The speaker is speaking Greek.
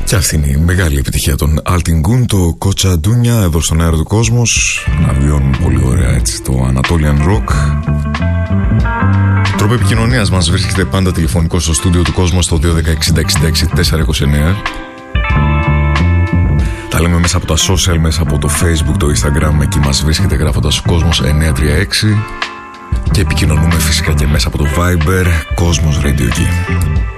Και αυτή είναι η μεγάλη επιτυχία των Altingun, το Κότσα Ντούνια, εδώ στον αέρα του Κόσμος. Να βιώνουν πολύ ωραία έτσι το Anatolian Rock. Τρόπο επικοινωνίας μας βρίσκεται πάντα τηλεφωνικό στο στούντιο του Κόσμου στο 210-60-66-429. Τα λέμε μέσα από τα social, μέσα από το Facebook, το Instagram. Εκεί μας βρίσκεται γράφοντας Κόσμος 936. Και επικοινωνούμε φυσικά και μέσα από το Viber, Κόσμος Radio εκεί.